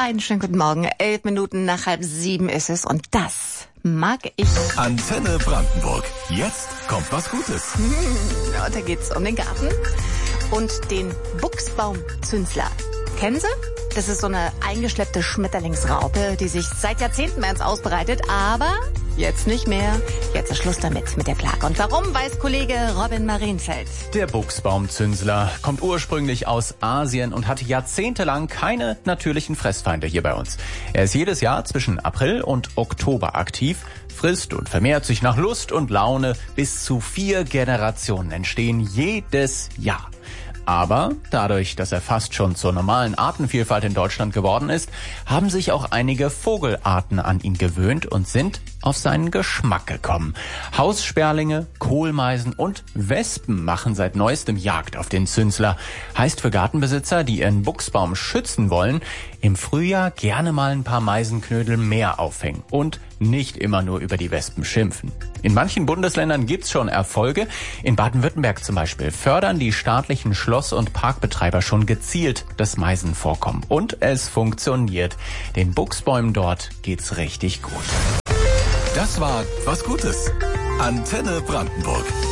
Einen schönen guten Morgen. 11 Minuten nach 6:30 ist es und das mag ich. Antenne Brandenburg. Jetzt kommt was Gutes. Ja, da geht's um den Garten und den Buchsbaumzünsler. Kennen Sie? Das ist so eine eingeschleppte Schmetterlingsraupe, die sich seit Jahrzehnten bei uns ausbreitet, aber jetzt nicht mehr. Jetzt ist Schluss damit, mit der Plage. Und warum, weiß Kollege Robin Marienfeld. Der Buchsbaumzünsler kommt ursprünglich aus Asien und hatte jahrzehntelang keine natürlichen Fressfeinde hier bei uns. Er ist jedes Jahr zwischen April und Oktober aktiv, frisst und vermehrt sich nach Lust und Laune. Bis zu 4 Generationen entstehen jedes Jahr. Aber dadurch, dass er fast schon zur normalen Artenvielfalt in Deutschland geworden ist, haben sich auch einige Vogelarten an ihn gewöhnt und sind auf seinen Geschmack gekommen. Haussperlinge, Kohlmeisen und Wespen machen seit neuestem Jagd auf den Zünsler. Heißt für Gartenbesitzer, die ihren Buchsbaum schützen wollen, im Frühjahr gerne mal ein paar Meisenknödel mehr aufhängen und nicht immer nur über die Wespen schimpfen. In manchen Bundesländern gibt's schon Erfolge. In Baden-Württemberg zum Beispiel fördern die staatlichen Schloss- und Parkbetreiber schon gezielt das Meisenvorkommen. Und es funktioniert. Den Buchsbäumen dort geht's richtig gut. Das war was Gutes. Antenne Brandenburg.